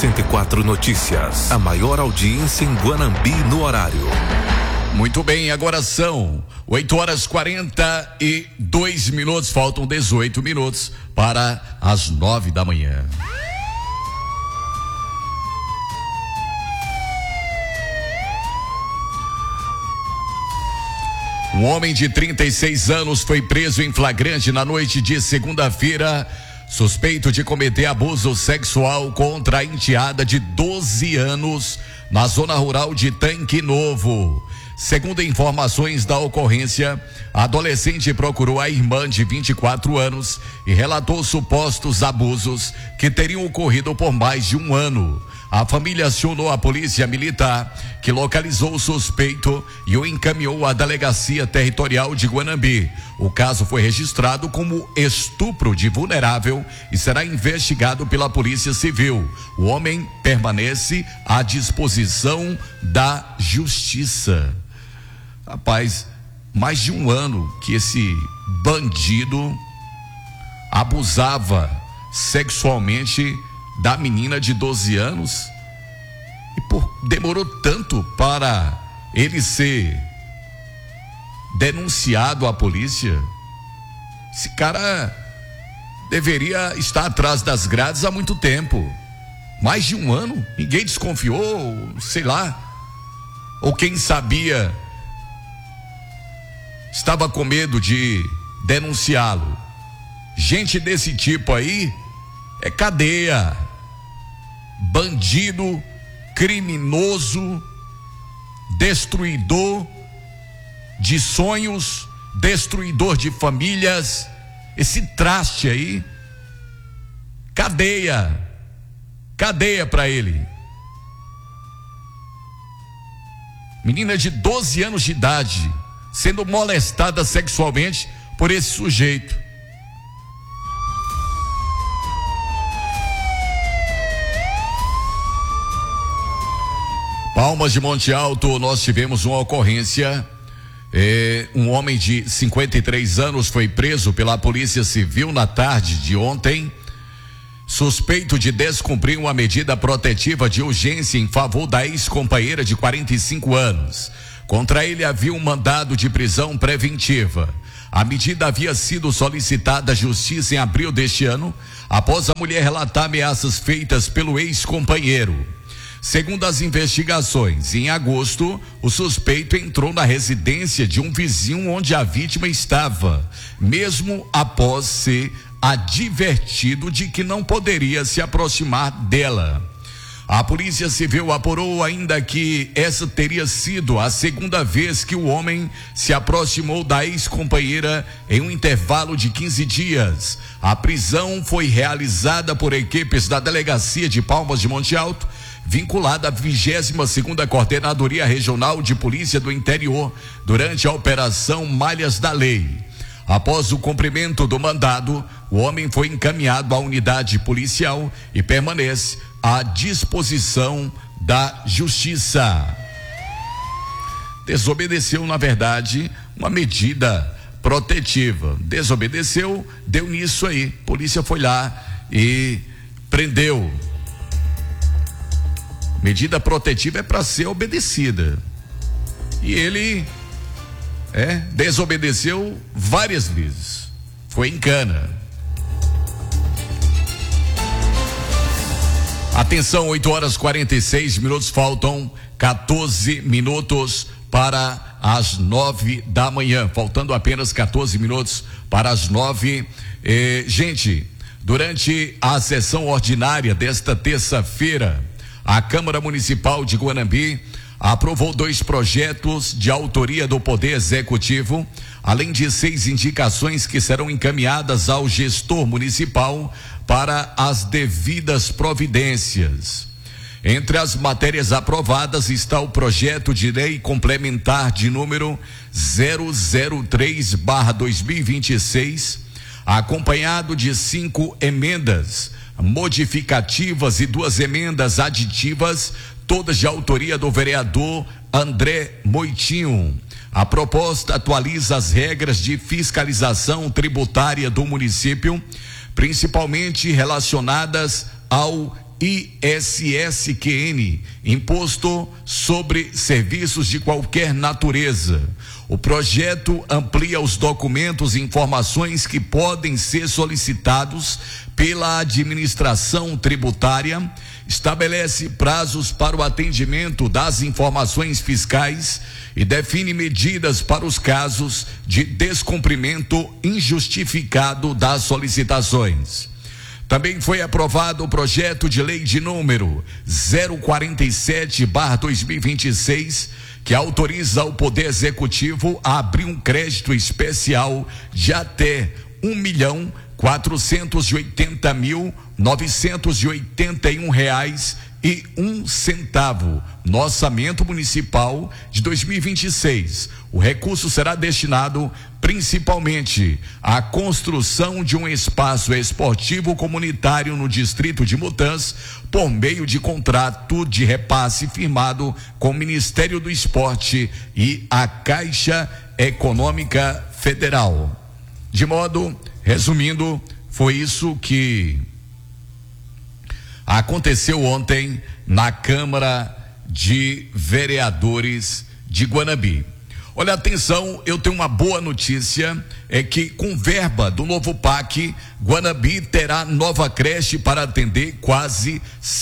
104 Notícias, a maior audiência em Guanambi no horário. Muito bem, agora são 8h42, faltam 18 minutos para as 9 da manhã. Um homem de 36 anos foi preso em flagrante na noite de segunda-feira, suspeito de cometer abuso sexual contra a enteada de 12 anos na zona rural de Tanque Novo. Segundo informações da ocorrência, a adolescente procurou a irmã de 24 anos e relatou supostos abusos que teriam ocorrido por mais de um ano. A família acionou a polícia militar, que localizou o suspeito e o encaminhou à delegacia territorial de Guanambi. O caso foi registrado como estupro de vulnerável e será investigado pela Polícia Civil. O homem permanece à disposição da Justiça. Rapaz, mais de um ano que esse bandido abusava sexualmente da menina de 12 anos e demorou tanto para ele ser denunciado à polícia. Esse cara deveria estar atrás das grades há muito tempo. Mais de um ano, ninguém desconfiou, sei lá, ou quem sabia estava com medo de denunciá-lo. Gente desse tipo aí é cadeia. Bandido, criminoso, destruidor de sonhos, destruidor de famílias. Esse traste aí, cadeia para ele. Menina de 12 anos de idade sendo molestada sexualmente por esse sujeito. Palmas de Monte Alto, nós tivemos uma ocorrência. Um homem de 53 anos foi preso pela Polícia Civil na tarde de ontem, suspeito de descumprir uma medida protetiva de urgência em favor da ex-companheira de 45 anos. Contra ele havia um mandado de prisão preventiva. A medida havia sido solicitada à Justiça em abril deste ano, após a mulher relatar ameaças feitas pelo ex-companheiro. Segundo as investigações, em agosto, o suspeito entrou na residência de um vizinho onde a vítima estava, mesmo após ser advertido de que não poderia se aproximar dela. A Polícia Civil apurou ainda que essa teria sido a segunda vez que o homem se aproximou da ex-companheira em um intervalo de 15 dias. A prisão foi realizada por equipes da Delegacia de Palmas de Monte Alto, vinculada à 22ª Coordenadoria Regional de Polícia do Interior, durante a Operação Malhas da Lei. Após o cumprimento do mandado, o homem foi encaminhado à unidade policial e permanece à disposição da Justiça. Desobedeceu, na verdade, uma medida protetiva. Desobedeceu, deu nisso aí. A polícia foi lá e prendeu. Medida protetiva é para ser obedecida. E ele desobedeceu várias vezes. Foi em cana. Atenção, 8h46, faltam 14 minutos para as 9 da manhã. Faltando apenas 14 minutos para as 9. Gente, durante a sessão ordinária desta terça-feira, a Câmara Municipal de Guanambi aprovou 2 projetos de autoria do Poder Executivo, além de 6 indicações que serão encaminhadas ao gestor municipal para as devidas providências. Entre as matérias aprovadas está o projeto de lei complementar de número 003/2026, acompanhado de 5 emendas modificativas e 2 emendas aditivas, todas de autoria do vereador André Moitinho. A proposta atualiza as regras de fiscalização tributária do município, principalmente relacionadas ao ISSQN, Imposto sobre Serviços de Qualquer Natureza. O projeto amplia os documentos e informações que podem ser solicitados pela administração tributária, estabelece prazos para o atendimento das informações fiscais e define medidas para os casos de descumprimento injustificado das solicitações. Também foi aprovado o projeto de lei de número 047/2026, que autoriza o Poder Executivo a abrir um crédito especial de até R$1.480.981,01 no orçamento municipal de 2026. O recurso será destinado principalmente à construção de um espaço esportivo comunitário no distrito de Mutãs, por meio de contrato de repasse firmado com o Ministério do Esporte e a Caixa Econômica Federal. De modo, resumindo, foi isso que aconteceu ontem na Câmara de Vereadores de Guanambi. Olha, atenção, eu tenho uma boa notícia, é que com verba do novo PAC, Guanambi terá nova creche para atender quase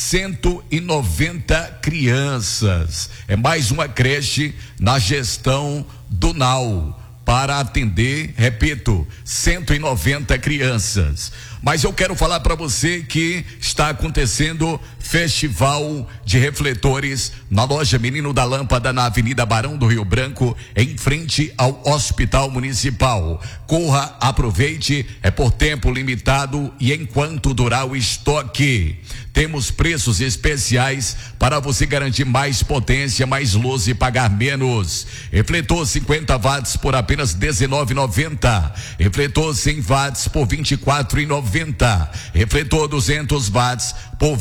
190 crianças. É mais uma creche na gestão do NAU para atender, repito, 190 crianças. Mas eu quero falar para você que está acontecendo Festival de Refletores na loja Menino da Lâmpada, na Avenida Barão do Rio Branco, em frente ao Hospital Municipal. Corra, aproveite, é por tempo limitado e enquanto durar o estoque. Temos preços especiais para você garantir mais potência, mais luz e pagar menos. Refletor 50 watts por apenas R$19,90. Refletor 100 watts por R$24,90. Refletor 200 watts por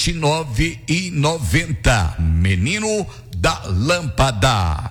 R$29,90. Menino da Lâmpada.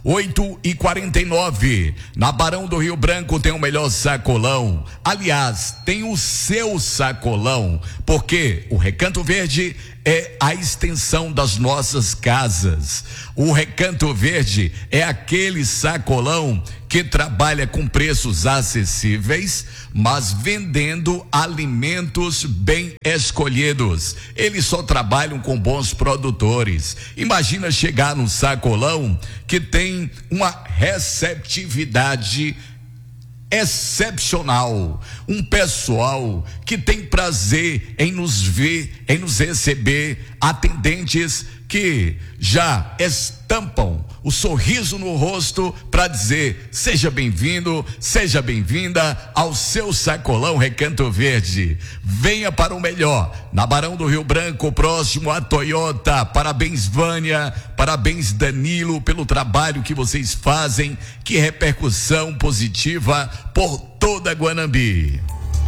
8h49, na Barão do Rio Branco tem o melhor sacolão. Aliás, tem o seu sacolão, porque o Recanto Verde é a extensão das nossas casas. O Recanto Verde é aquele sacolão que trabalha com preços acessíveis, mas vendendo alimentos bem escolhidos. Eles só trabalham com bons produtores. Imagina chegar num sacolão que tem uma receptividade excepcional, um pessoal que tem prazer em nos ver, em nos receber, atendentes que já estampam o sorriso no rosto para dizer: seja bem-vindo, seja bem-vinda ao seu sacolão Recanto Verde. Venha para o melhor, na Barão do Rio Branco, próximo à Toyota. Parabéns, Vânia, parabéns, Danilo, pelo trabalho que vocês fazem. Que repercussão positiva por toda Guanambi.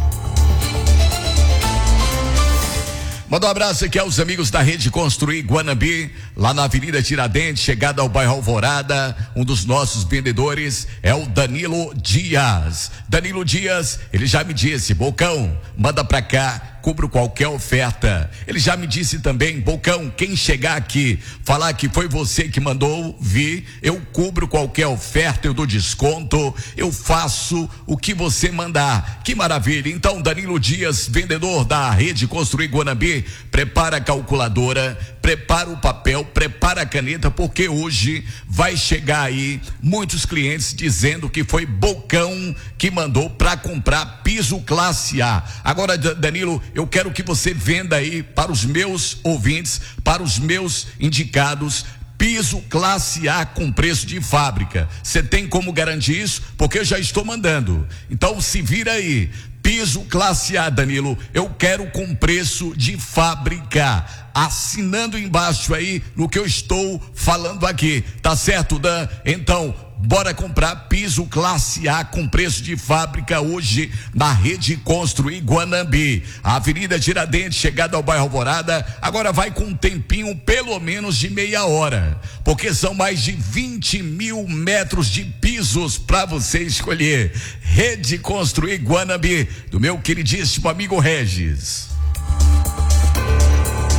Manda um abraço aqui aos amigos da Rede Construir Guanambi, lá na Avenida Tiradentes, chegada ao bairro Alvorada. Um dos nossos vendedores é o Danilo Dias. Danilo Dias, ele já me disse: Bocão, manda pra cá, cubro qualquer oferta. Ele já me disse também: Bocão, quem chegar aqui, falar que foi você que mandou vir, eu cubro qualquer oferta, eu dou desconto, eu faço o que você mandar. Que maravilha. Então, Danilo Dias, vendedor da Rede Construir Guanambi, prepara a calculadora, prepara o papel, prepara a caneta, porque hoje vai chegar aí muitos clientes dizendo que foi Bocão que mandou para comprar piso classe A. Agora, Danilo, eu quero que você venda aí para os meus ouvintes, para os meus indicados, piso classe A com preço de fábrica. Você tem como garantir isso? Porque eu já estou mandando. Então se vira aí. Piso classe A, Danilo, eu quero com preço de fábrica. Assinando embaixo aí no que eu estou falando aqui. Tá certo, Dan? Então, bora comprar piso classe A com preço de fábrica hoje na Rede Construir Guanambi. A Avenida Tiradentes, chegada ao bairro Alvorada, agora vai com um tempinho pelo menos de meia hora, porque são mais de 20 mil metros de pisos para você escolher. Rede Construir Guanambi, do meu queridíssimo amigo Regis.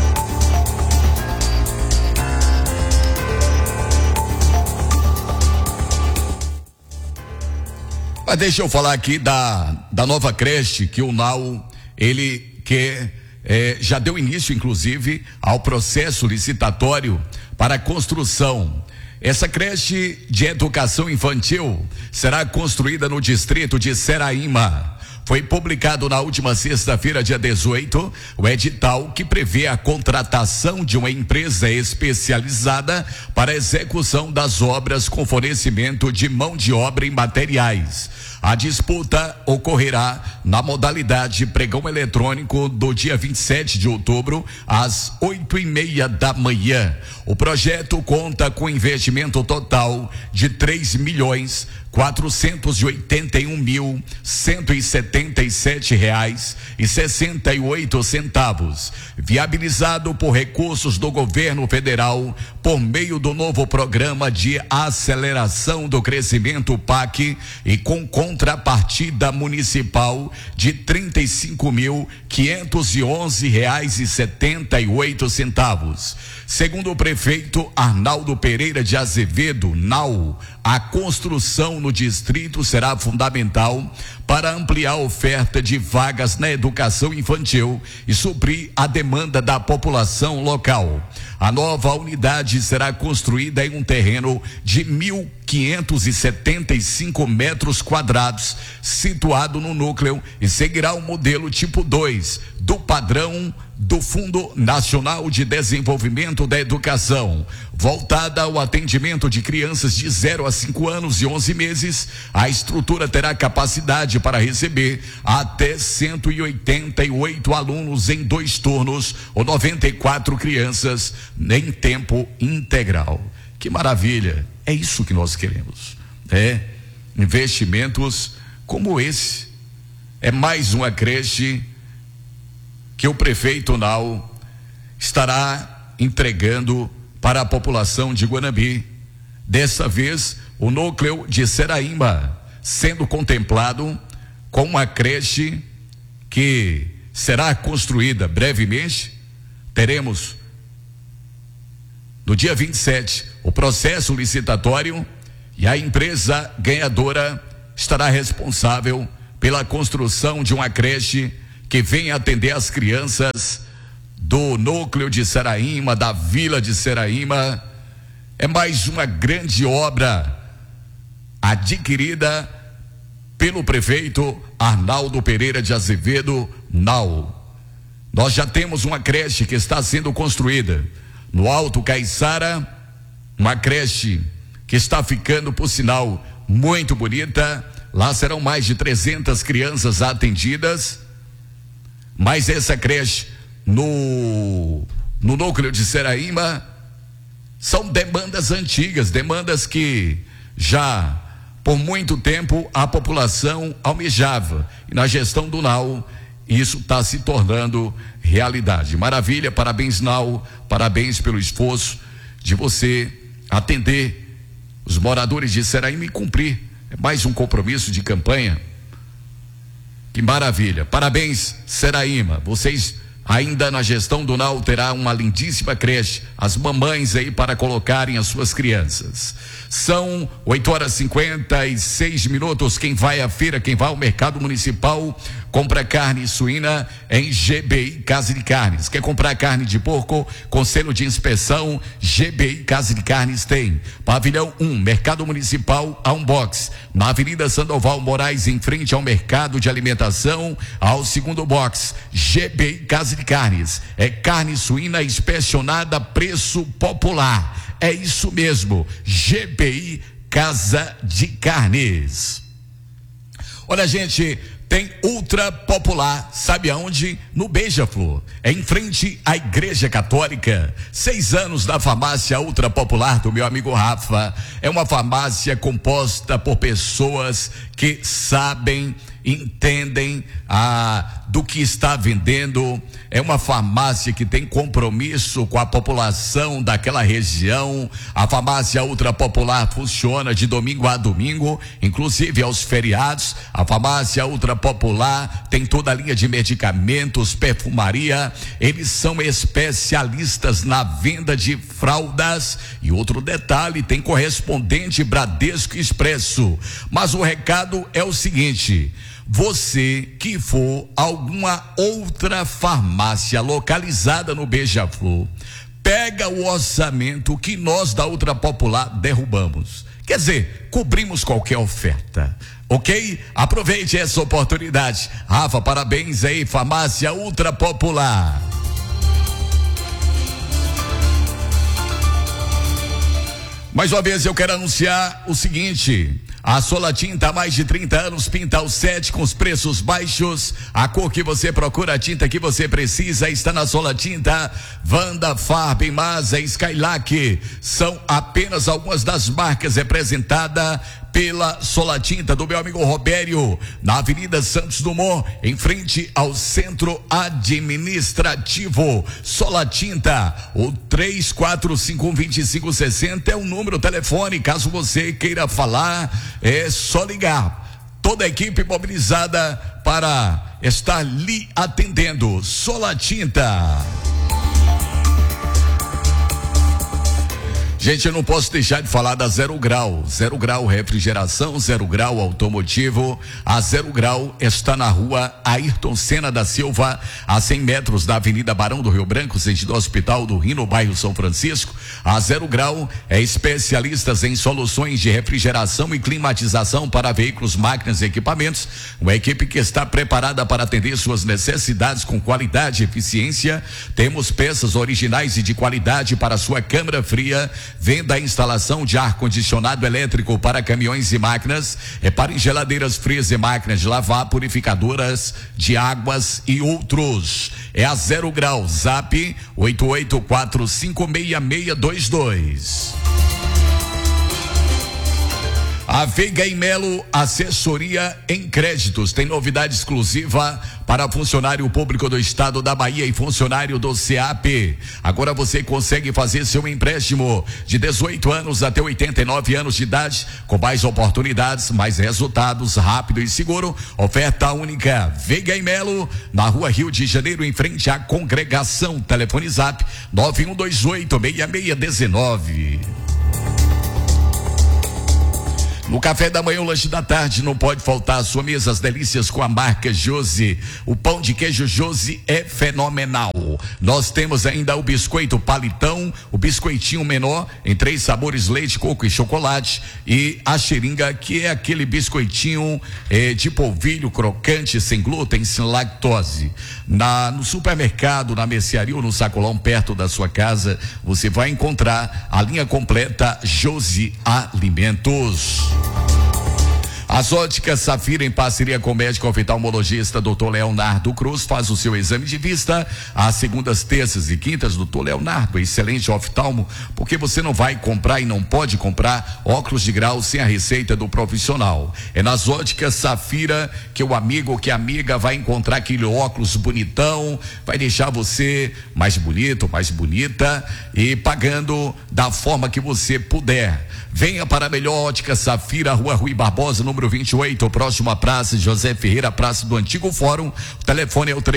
Mas deixa eu falar aqui da nova creche que o NAU, ele quer, já deu início, inclusive, ao processo licitatório para a construção. Essa creche de educação infantil será construída no distrito de Seraíma. Foi publicado na última sexta-feira, dia 18, o edital que prevê a contratação de uma empresa especializada para a execução das obras com fornecimento de mão de obra e materiais. A disputa ocorrerá na modalidade pregão eletrônico do dia 27 de outubro, às 8:30 da manhã. O projeto conta com investimento total de R$3.481.177,68, viabilizado por recursos do governo federal por meio do novo programa de aceleração do crescimento PAC e com contrapartida municipal de R$35.511,78. Segundo o prefeito Arnaldo Pereira de Azevedo, NAU, a construção no distrito será fundamental para ampliar a oferta de vagas na educação infantil e suprir a demanda da população local. A nova unidade será construída em um terreno de 1.575 metros quadrados, situado no núcleo, e seguirá o modelo tipo 2 do padrão do Fundo Nacional de Desenvolvimento da Educação, voltada ao atendimento de crianças de 0 a 5 anos e 11 meses. A estrutura terá capacidade para receber até 188 alunos em 2 turnos ou 94 crianças em tempo integral. Que maravilha! É isso que nós queremos. Investimentos como esse. É mais uma creche que o prefeito NAU estará entregando para a população de Guanambi. Dessa vez, o núcleo de Seraíma sendo contemplado com uma creche que será construída brevemente. Teremos no dia 27 o processo licitatório e a empresa ganhadora estará responsável pela construção de uma creche que venha atender as crianças do núcleo de Seraíma, da vila de Seraíma. É mais uma grande obra adquirida pelo prefeito Arnaldo Pereira de Azevedo, NAU. Nós já temos uma creche que está sendo construída no Alto Caiçara, uma creche que está ficando, por sinal, muito bonita. Lá serão mais de 300 crianças atendidas. Mas essa creche no núcleo de Seraíma são demandas antigas, demandas que já por muito tempo a população almejava, e na gestão do NAU isso está se tornando realidade. Maravilha, parabéns NAU, parabéns pelo esforço de você atender os moradores de Seraíma e cumprir. É mais um compromisso de campanha. Que maravilha, parabéns Seraíma, vocês ainda na gestão do NAU terá uma lindíssima creche, as mamães aí para colocarem as suas crianças. São 8h56. Quem vai à feira, quem vai ao mercado municipal, compra carne suína em GBI Casa de Carnes. Quer comprar carne de porco com selo de inspeção? GBI Casa de Carnes tem. Pavilhão 1, Mercado Municipal, a um box. Na Avenida Sandoval Moraes, em frente ao mercado de alimentação, ao segundo box. GBI Casa de Carnes. É carne suína inspecionada, preço popular. É isso mesmo, GBI Casa de Carnes. Olha, gente, tem Ultra Popular, sabe aonde? No Beija-Flor, é em frente à Igreja Católica. 6 anos da farmácia Ultra Popular do meu amigo Rafa. É uma farmácia composta por pessoas que sabem entendem do que está vendendo. É uma farmácia que tem compromisso com a população daquela região. A farmácia Ultra Popular funciona de domingo a domingo, inclusive aos feriados. A farmácia Ultra Popular tem toda a linha de medicamentos, perfumaria. Eles são especialistas na venda de fraldas. E outro detalhe, tem correspondente Bradesco Expresso. Mas o recado é o seguinte: você que for a alguma outra farmácia localizada no Beija-Flor, pega o orçamento que nós da Ultra Popular derrubamos. Quer dizer, cobrimos qualquer oferta, ok? Aproveite essa oportunidade. Rafa, parabéns aí, farmácia Ultra Popular. Mais uma vez eu quero anunciar o seguinte: a Solatinta há mais de 30 anos pinta o set com os preços baixos. A cor que você procura, a tinta que você precisa está na Solatinta. Vanda, Farb, Masa, Skylac são apenas algumas das marcas representadas pela Solatinta do meu amigo Robério, na Avenida Santos Dumont, em frente ao Centro Administrativo. Solatinta, o 3451-2560 é o número telefone, caso você queira falar, é só ligar. Toda a equipe mobilizada para estar lhe atendendo. Solatinta. Gente, eu não posso deixar de falar da Zero Grau. Zero Grau Refrigeração, Zero Grau Automotivo. A Zero Grau está na rua Ayrton Senna da Silva, a 100 metros da Avenida Barão do Rio Branco, sentido Hospital do Rio, no bairro São Francisco. A Zero Grau é especialista em soluções de refrigeração e climatização para veículos, máquinas e equipamentos. Uma equipe que está preparada para atender suas necessidades com qualidade e eficiência. Temos peças originais e de qualidade para sua câmara fria. Venda a instalação de ar-condicionado elétrico para caminhões e máquinas, reparem geladeiras frias e máquinas de lavar, purificadoras de águas e outros. É a Zero Grau, Zap 88456622. A Veiga e Melo Assessoria em Créditos tem novidade exclusiva para funcionário público do estado da Bahia e funcionário do CEAP. Agora você consegue fazer seu empréstimo de 18 anos até 89 anos de idade, com mais oportunidades, mais resultados, rápido e seguro. Oferta única. Veiga e Melo, na rua Rio de Janeiro, em frente à Congregação. Telefone Zap 9128-6619. No café da manhã, o lanche da tarde, não pode faltar a sua mesa, as delícias com a marca Josi. O pão de queijo Josi é fenomenal. Nós temos ainda o biscoito Palitão, o biscoitinho menor, em 3 sabores, leite, coco e chocolate. E a xeringa, que é aquele biscoitinho de polvilho crocante, sem glúten, sem lactose. No supermercado, na mercearia ou no sacolão perto da sua casa, você vai encontrar a linha completa Josi Alimentos. As óticas Safira, em parceria com o médico oftalmologista Dr. Leonardo Cruz, faz o seu exame de vista às segundas, terças e quintas. Dr. Leonardo, excelente oftalmo, porque você não vai comprar e não pode comprar óculos de grau sem a receita do profissional. É nas óticas Safira que o amigo, que a amiga vai encontrar aquele óculos bonitão, vai deixar você mais bonito, mais bonita e pagando da forma que você puder. Venha para a melhor ótica Safira, Rua Rui Barbosa, número 28, próximo à Praça José Ferreira, Praça do Antigo Fórum. O telefone é o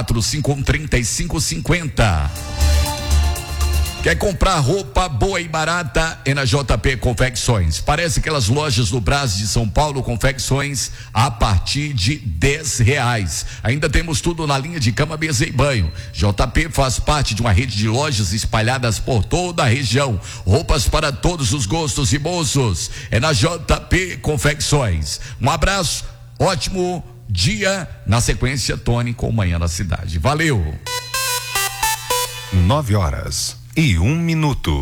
3451-3550. Quer comprar roupa boa e barata? É na JP Confecções. Parece aquelas lojas do Brás de São Paulo, confecções a partir de R$10. Ainda temos tudo na linha de cama, mesa e banho. JP faz parte de uma rede de lojas espalhadas por toda a região. Roupas para todos os gostos e bolsos. É na JP Confecções. Um abraço, ótimo dia. Na sequência, Tony com Manhã na Cidade. Valeu! 9h01.